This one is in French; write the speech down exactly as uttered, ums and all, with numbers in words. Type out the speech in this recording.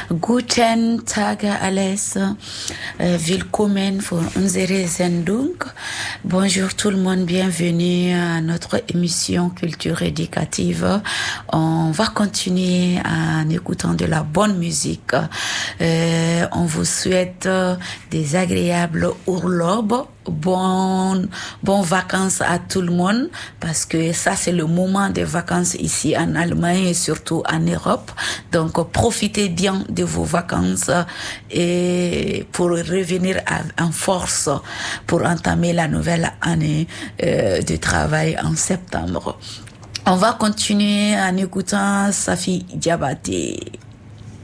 Guten Tag alles, äh, willkommen für unsere Sendung. Bonjour tout le monde, bienvenue à notre émission culture éducative. On va continuer en écoutant de la bonne musique. Euh, on vous souhaite des agréables urlaub. Bonnes bon vacances à tout le monde parce que ça c'est le moment des vacances ici en Allemagne et surtout en Europe. Donc profitez bien de vos vacances et pour revenir à, en force pour entamer la nouvelle année euh, de travail en septembre. On va continuer en écoutant Safi Diabaté.